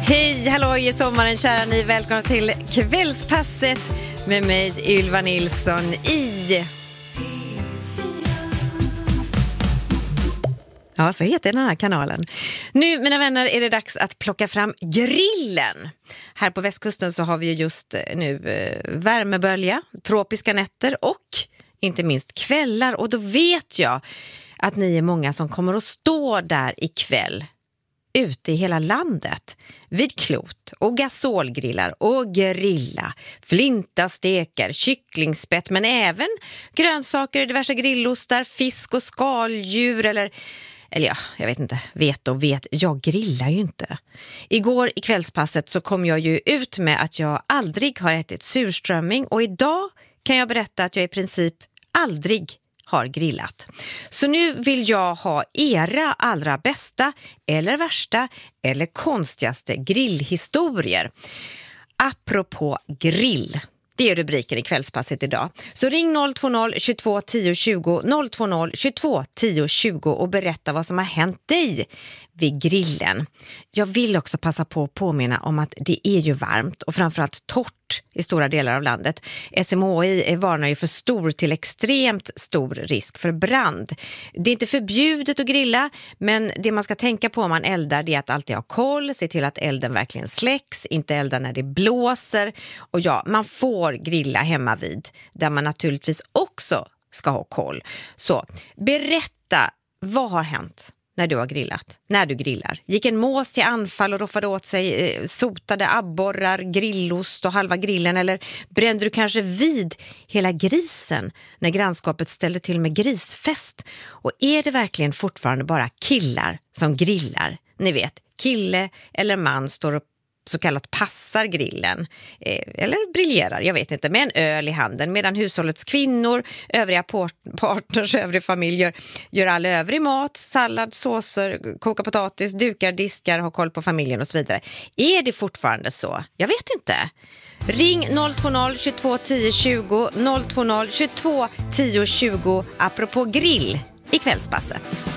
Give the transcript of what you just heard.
Hej, hallå i sommaren kära ni. Välkomna till kvällspasset med mig Ylva Nilsson i... Ja, så heter den här kanalen. Nu, mina vänner, är det dags att plocka fram grillen. Här på västkusten så har vi ju just nu värmebölja, tropiska nätter och inte minst kvällar. Och då vet jag att ni är många som kommer att stå där ikväll ute i hela landet vid klot och gasolgrillar och grilla, flinta, stekar, kycklingspett men även grönsaker, diverse grillostar, fisk och skaldjur eller ja, jag vet inte, jag grillar ju inte. Igår i kvällspasset så kom jag ju ut med att jag aldrig har ätit surströmming och idag kan jag berätta att jag i princip aldrig har grillat. Så nu vill jag ha era allra bästa eller värsta eller konstigaste grillhistorier. Apropå grill. Det är rubriken i kvällspasset idag. Så ring 020 22 10 20 020 22 10 20 och berätta vad som har hänt dig vid grillen. Jag vill också passa på att påminna om att det är ju varmt och framförallt torrt i stora delar av landet. SMHI varnar ju för stor till extremt stor risk för brand. Det är inte förbjudet att grilla, men det man ska tänka på om man eldar det är att alltid ha koll, se till att elden verkligen släcks, inte elda när det blåser. Och ja, man får grilla hemma vid, där man naturligtvis också ska ha koll. Så berätta, vad har hänt när du har grillat? När du grillar. Gick en mås till anfall och roffade åt sig sotade abborrar, grillost och halva grillen? Eller brände du kanske vid hela grisen när grannskapet ställde till med grisfest? Och är det verkligen fortfarande bara killar som grillar? Ni vet, kille eller man står och så kallat passar grillen eller briljerar, jag vet inte, med en öl i handen medan hushållets kvinnor, övriga partners, övrig familj gör all övrig mat, sallad, såser, koka potatis, dukar, diskar, har koll på familjen och så vidare. Är det fortfarande så? Jag vet inte. Ring 020 22 10 20 020 22 10 20 apropå grill i kvällspasset.